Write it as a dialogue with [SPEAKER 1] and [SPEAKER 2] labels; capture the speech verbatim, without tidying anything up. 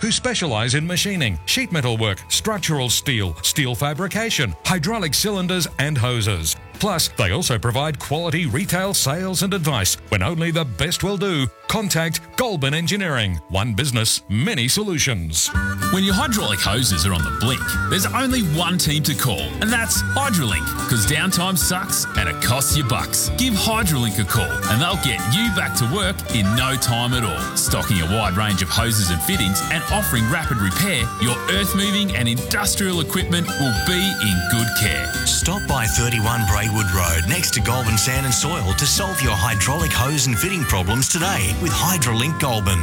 [SPEAKER 1] who specialise in machining, sheet metal work, structural steel, steel fabrication, hydraulic cylinders and hoses. Plus, they also provide quality retail sales and advice. When only the best will do, contact Goulburn Engineering. One business, many solutions.
[SPEAKER 2] When your hydraulic hoses are on the blink, there's only one team to call, and that's Hydrolink, because downtime sucks and it costs you bucks. Give Hydrolink a call and they'll get you back to work in no time at all. Stocking a wide range of hoses and fittings and offering rapid repair, your earth-moving and industrial equipment will be in good care.
[SPEAKER 3] Stop by thirty-one Braidwood Road next to Goulburn Sand and Soil to solve your hydraulic hose and fitting problems today with Hydrolink Goulburn.